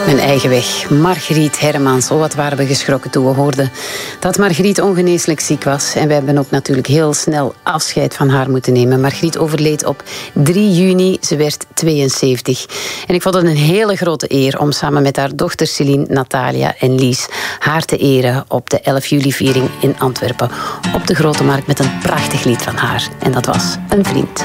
Mijn eigen weg. Margriet Hermans. Oh, wat waren we geschrokken toen we hoorden dat Margriet ongeneeslijk ziek was. En we hebben ook natuurlijk heel snel afscheid van haar moeten nemen. Margriet overleed op 3 juni. Ze werd 72. En ik vond het een hele grote eer om samen met haar dochter Celine, Natalia en Lies haar te eren op de 11 juli-viering in Antwerpen. Op de Grote Markt met een prachtig lied van haar. En dat was Een Vriend.